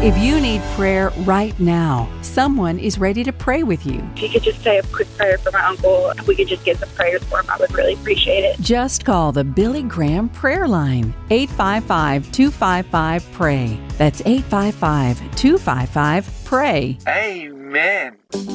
If you need prayer right now, someone is ready to pray with you. If you could just say a quick prayer for my uncle, if we could just get some prayers for him, I would really appreciate it. Just call the Billy Graham Prayer Line, 855-255-PRAY. That's 855-255-PRAY. Amen.